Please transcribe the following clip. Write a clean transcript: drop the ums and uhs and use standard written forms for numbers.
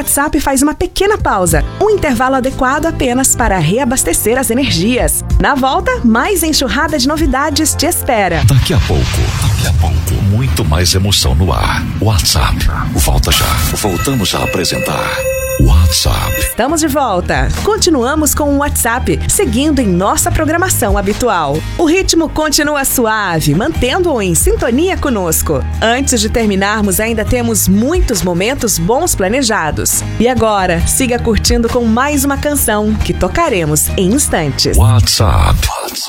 WhatsApp faz uma pequena pausa, um intervalo adequado apenas para reabastecer as energias. Na volta, mais enxurrada de novidades te espera. Daqui a pouco, muito mais emoção no ar. WhatsApp, volta já. Voltamos a apresentar WhatsApp. Estamos de volta. Continuamos com o WhatsApp, seguindo em nossa programação habitual. O ritmo continua suave, mantendo-o em sintonia conosco. Antes de terminarmos, ainda temos muitos momentos bons planejados. E agora, siga curtindo com mais uma canção que tocaremos em instantes. WhatsApp.